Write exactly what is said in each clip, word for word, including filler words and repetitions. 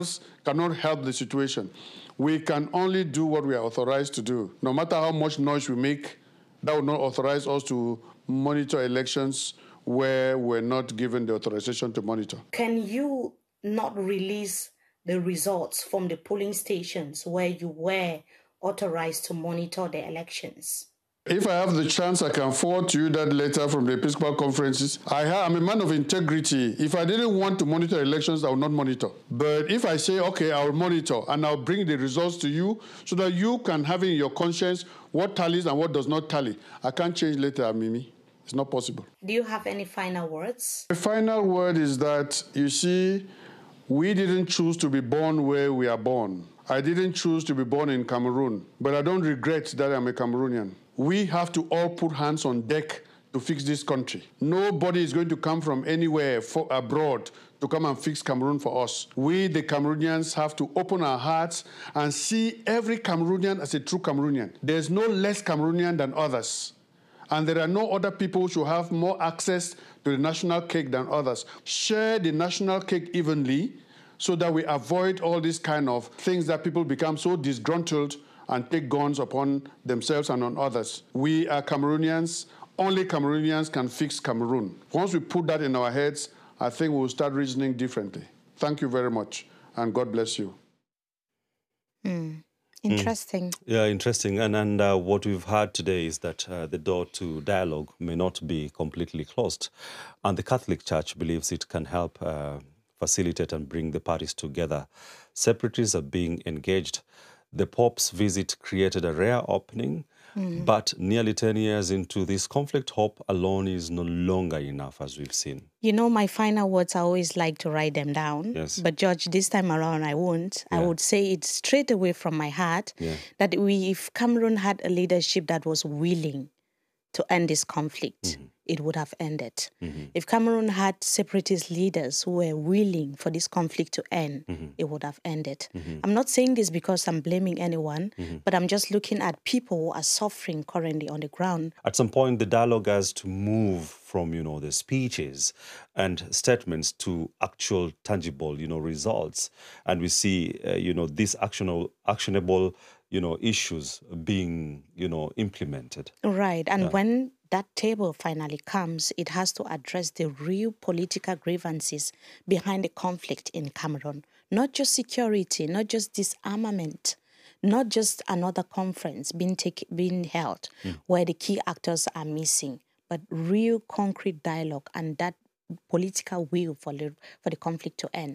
cannot help the situation. We can only do what we are authorized to do. No matter how much noise we make, that will not authorize us to monitor elections where we're not given the authorization to monitor. Can you not release the results from the polling stations where you were authorized to monitor the elections? If I have the chance, I can forward to you that letter from the Episcopal conferences. I am a man of integrity. If I didn't want to monitor elections, I would not monitor. But if I say, okay, I'll monitor and I'll bring the results to you so that you can have in your conscience what tallies and what does not tally. I can't change later, Mimi. It's not possible. Do you have any final words? The final word is that, you see, we didn't choose to be born where we are born. I didn't choose to be born in Cameroon, but I don't regret that I'm a Cameroonian. We have to all put hands on deck to fix this country. Nobody is going to come from anywhere for abroad to come and fix Cameroon for us. We, the Cameroonians, have to open our hearts and see every Cameroonian as a true Cameroonian. There's no less Cameroonian than others. And there are no other people who have more access to the national cake than others. Share the national cake evenly so that we avoid all these kind of things that people become so disgruntled and take guns upon themselves and on others. We are Cameroonians. Only Cameroonians can fix Cameroon. Once we put that in our heads, I think we'll start reasoning differently. Thank you very much, and God bless you. Mm. Interesting. Mm. Yeah, interesting. And, and uh, what we've heard today is that uh, the door to dialogue may not be completely closed. And the Catholic Church believes it can help uh, facilitate and bring the parties together. Separatists are being engaged. The Pope's visit created a rare opening, mm. but nearly ten years into this conflict, hope alone is no longer enough, as we've seen. You know, my final words, I always like to write them down. Yes. But, George, this time around, I won't. Yeah. I would say it straight away from my heart yeah. that we, if Cameroon had a leadership that was willing to end this conflict, mm-hmm. it would have ended. Mm-hmm. If Cameroon had separatist leaders who were willing for this conflict to end, mm-hmm. it would have ended. Mm-hmm. I'm not saying this because I'm blaming anyone, mm-hmm. but I'm just looking at people who are suffering currently on the ground. At some point, the dialogue has to move from, you know, the speeches and statements to actual tangible, you know, results. And we see, uh, you know, these actionable, actionable you know, issues being, you know, implemented. Right. And yeah. when that table finally comes, it has to address the real political grievances behind the conflict in Cameroon. Not just security, not just disarmament, not just another conference being, take, being held mm. where the key actors are missing, but real concrete dialogue and that political will for the, for the conflict to end.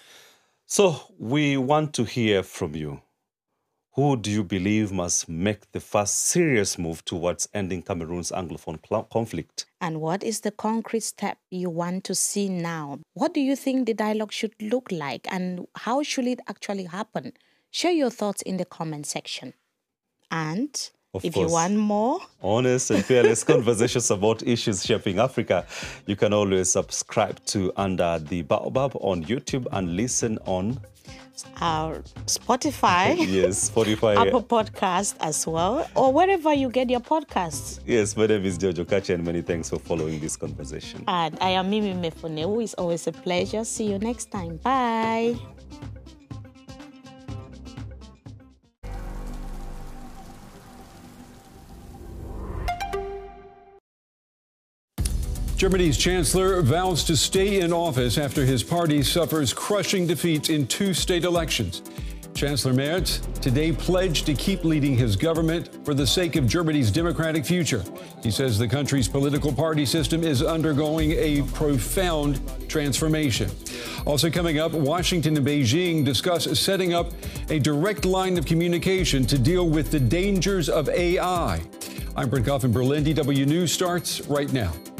So we want to hear from you. Who do you believe must make the first serious move towards ending Cameroon's Anglophone conflict? And what is the concrete step you want to see now? What do you think the dialogue should look like and how should it actually happen? Share your thoughts in the comment section. And of if course, you want more honest and fearless conversations about issues shaping Africa, you can always subscribe to Under the Baobab on YouTube and listen on our Spotify, yes, Spotify, Apple Podcast as well, or wherever you get your podcasts. Yes, my name is George Okache, and many thanks for following this conversation. And I am Mimi Mefune. It's always a pleasure. See you next time. Bye. Germany's chancellor vows to stay in office after his party suffers crushing defeats in two state elections. Chancellor Merz today pledged to keep leading his government for the sake of Germany's democratic future. He says the country's political party system is undergoing a profound transformation. Also coming up, Washington and Beijing discuss setting up a direct line of communication to deal with the dangers of A I. I'm Brent Goff in Berlin. D W News starts right now.